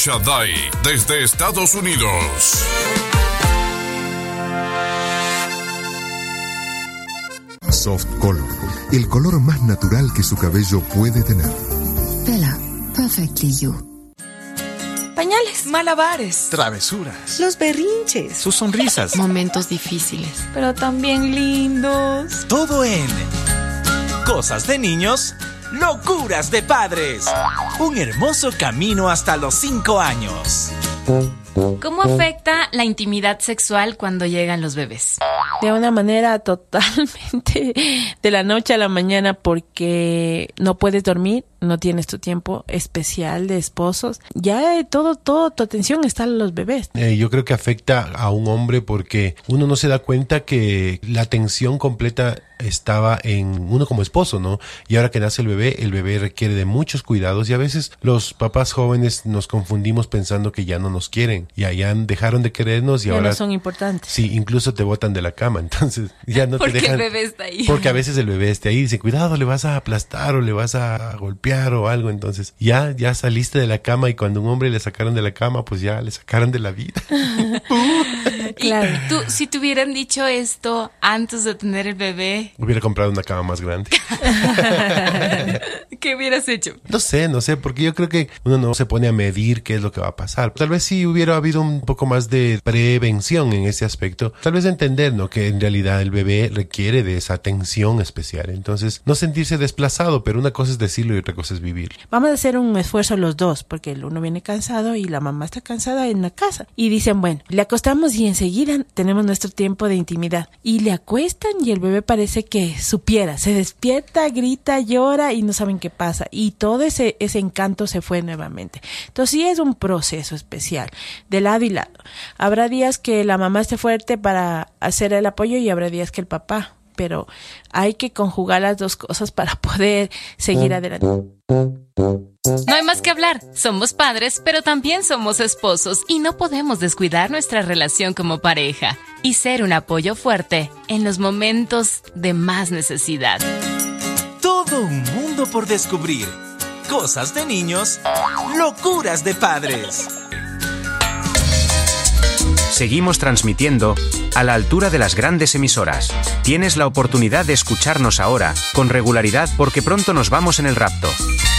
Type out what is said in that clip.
Shaddai, desde Estados Unidos. Soft Color, el color más natural que su cabello puede tener. Bella, perfectly you. Pañales, malabares, travesuras, los berrinches, sus sonrisas, momentos difíciles, pero también lindos. Todo en Cosas de Niños, Locuras de Padres. Un hermoso camino hasta los 5 años. ¿Cómo afecta la intimidad sexual cuando llegan los bebés? De una manera totalmente de la noche a la mañana, porque no puedes dormir, no tienes tu tiempo especial de esposos. Ya todo tu atención está en los bebés. Yo creo que afecta a un hombre porque uno no se da cuenta que la atención completa estaba en uno como esposo, ¿no? Y ahora que nace el bebé requiere de muchos cuidados y a veces los papás jóvenes nos confundimos pensando que ya no nos quieren, ya dejaron de querernos y ya ahora no son importantes. Sí, incluso te botan de la cama, entonces ya no te dejan. Porque el bebé está ahí. Porque a veces el bebé está ahí, dice, cuidado, le vas a aplastar o le vas a golpear o algo, entonces ya saliste de la cama y cuando un hombre le sacaron de la cama, pues ya le sacaron de la vida. Claro. Y tú, si te hubieran dicho esto antes de tener el bebé, hubiera comprado una cama más grande. ¿qué hubieras hecho? No sé, porque yo creo que uno no se pone a medir qué es lo que va a pasar. Tal vez si hubiera habido un poco más de prevención en ese aspecto, tal vez entender, ¿no?, que en realidad el bebé requiere de esa atención especial. Entonces, no sentirse desplazado, pero una cosa es decirlo y otra cosa es vivir. Vamos a hacer un esfuerzo los dos, porque el uno viene cansado y la mamá está cansada en la casa. Y dicen, bueno, le acostamos y enseguida tenemos nuestro tiempo de intimidad. Y le acuestan y el bebé parece que supiera, se despierta, grita, llora y no saben qué pasa. Y todo ese encanto se fue nuevamente. Entonces sí es un proceso especial, de lado y lado. Habrá días que la mamá esté fuerte para hacer el apoyo y habrá días que el papá. Pero hay que conjugar las dos cosas para poder seguir adelante. No hay más que hablar. Somos padres, pero también somos esposos y no podemos descuidar nuestra relación como pareja y ser un apoyo fuerte en los momentos de más necesidad. Todo un mundo por descubrir. Cosas de niños, locuras de padres. Seguimos transmitiendo a la altura de las grandes emisoras. Tienes la oportunidad de escucharnos ahora con regularidad porque pronto nos vamos en el rapto.